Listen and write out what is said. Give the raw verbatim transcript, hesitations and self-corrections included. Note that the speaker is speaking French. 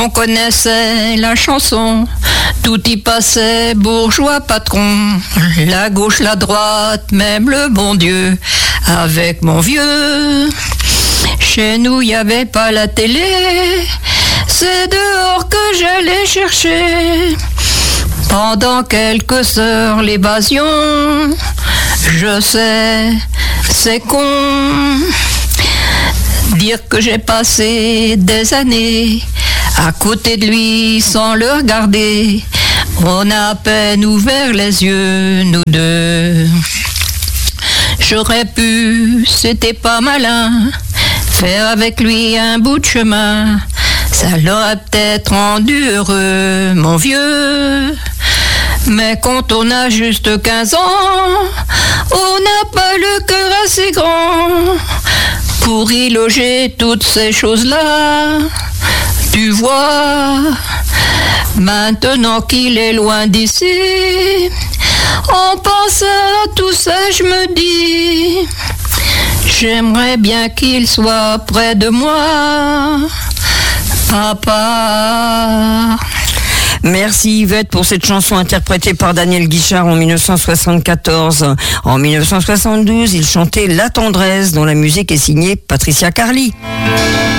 On connaissait la chanson, tout y passait, bourgeois, patron, la gauche, la droite, même le bon Dieu, avec mon vieux. Chez nous, y avait pas la télé, c'est dehors que j'allais chercher. Pendant quelques heures, l'évasion, je sais, c'est con. Dire que j'ai passé des années à côté de lui sans le regarder. On a à peine ouvert les yeux, nous deux. J'aurais pu, c'était pas malin, faire avec lui un bout de chemin. Ça l'aurait peut-être rendu heureux, mon vieux. Mais quand on a juste quinze ans, on n'a pas le cœur assez grand pour y loger toutes ces choses-là. Tu vois, maintenant qu'il est loin d'ici, en pensant à tout ça, je me dis, j'aimerais bien qu'il soit près de moi, papa. Merci Yvette pour cette chanson interprétée par Daniel Guichard en dix-neuf cent soixante-quatorze. En dix-neuf cent soixante-douze, il chantait La Tendresse, dont la musique est signée Patricia Carly.